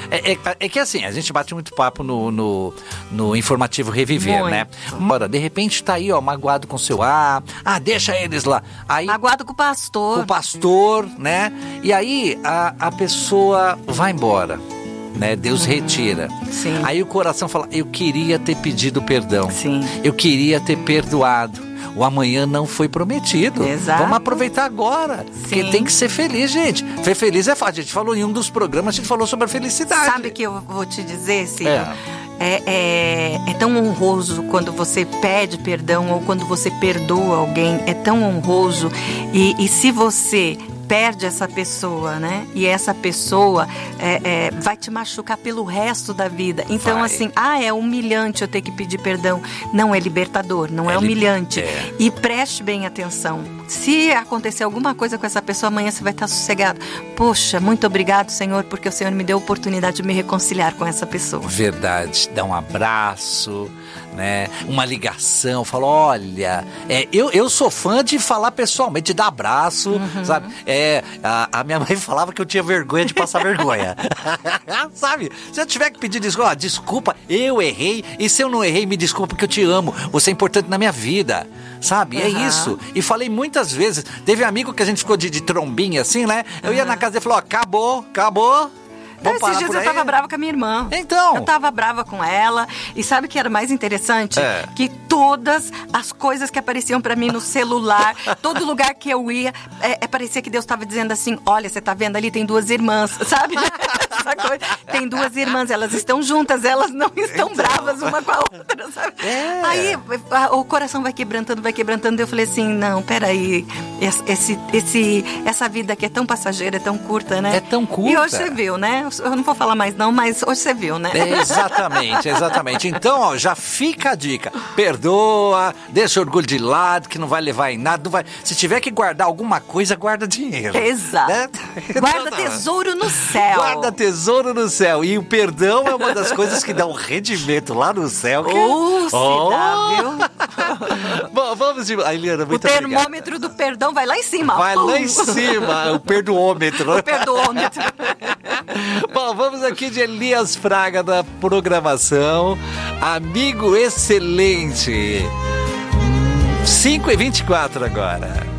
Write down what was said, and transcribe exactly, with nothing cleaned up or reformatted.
É, é, é que assim, a gente bate muito papo no, no, no informativo Reviver, muito. né? Ora, de repente tá aí, ó, magoado com seu ar. Ah, deixa eles lá. Aí, Magoado com o pastor. com o pastor, né? E aí a, a pessoa vai embora, né? Deus retira. Sim. Aí o coração fala, eu queria ter pedido perdão. Sim. Eu queria ter perdoado. O amanhã não foi prometido. Exato. Vamos aproveitar agora. Porque Sim. tem que ser feliz, gente. Ser feliz é fácil. A gente falou em um dos programas, a gente falou sobre a felicidade. Sabe o que eu vou te dizer, Ciro? É. É, é, é tão honroso quando você pede perdão ou quando você perdoa alguém. É tão honroso. E, e se você perde essa pessoa, né? E essa pessoa é, é, vai te machucar pelo resto da vida. Então, Vai. assim, ah, é humilhante eu ter que pedir perdão. Não, é libertador, não é, É li- humilhante. é. E preste bem atenção. Se acontecer alguma coisa com essa pessoa, amanhã você vai estar sossegado. Poxa, muito obrigado, Senhor, porque o Senhor me deu a oportunidade de me reconciliar com essa pessoa. Verdade, dá um abraço, né? Uma ligação, fala, olha, é, eu, eu sou fã de falar pessoalmente, de dar abraço, Uhum. sabe? É, a, a minha mãe falava que eu tinha vergonha de passar vergonha, sabe? Se eu tiver que pedir desculpa, ó, desculpa, eu errei, e se eu não errei, me desculpa porque eu te amo, você é importante na minha vida, sabe? É Uhum. isso. E falei muitas vezes, teve amigo que a gente ficou de, de trombinha assim, né? Eu ia na casa dele e falou, ó, acabou, acabou. Então, Vamos esses parar dias por eu aí? tava brava com a minha irmã. Então. Eu tava brava com ela. E sabe o que era mais interessante? É. Que todas as coisas que apareciam pra mim no celular, todo lugar que eu ia, é, é, parecia que Deus tava dizendo assim, olha, você tá vendo ali, tem duas irmãs, sabe? Essa coisa. Tem duas irmãs, elas estão juntas, elas não estão Então. bravas uma com a outra, sabe? É. Aí a- o coração vai quebrantando, vai quebrantando. Eu falei assim, não, peraí, esse, esse, esse, essa vida aqui é tão passageira, é tão curta, né? É tão curta. E hoje você viu, né? Eu não vou falar mais não, mas hoje você viu, né? É, exatamente, exatamente. Então, ó, já fica a dica. Perdoa, deixa o orgulho de lado, que não vai levar em nada. Não vai... Se tiver que guardar alguma coisa, guarda dinheiro. Exato. Né? Guarda Então, tesouro no céu. Guarda tesouro no céu. E o perdão é uma das coisas que dá um rendimento lá no céu. Que... Uh, se Oh! dá, viu? Bom, vamos de... Ai, Liana, O muito obrigado. termômetro do perdão vai lá em cima. Vai Pum. lá em cima, o perdoômetro. O perdoômetro. Bom, vamos aqui de Elias Fraga da programação. Amigo excelente. cinco e vinte e quatro agora.